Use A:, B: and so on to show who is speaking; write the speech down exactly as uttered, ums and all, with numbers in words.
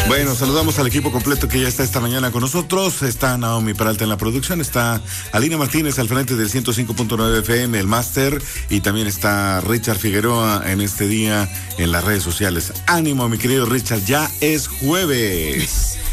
A: Bueno, saludamos al equipo completo que ya está esta mañana con nosotros. Está Naomi Peralta en la producción, está Alina Martínez al frente del ciento cinco punto nueve F M, el máster, y también está Richard Figueroa en este día en las redes sociales. Ánimo, mi querido Richard, ya es jueves.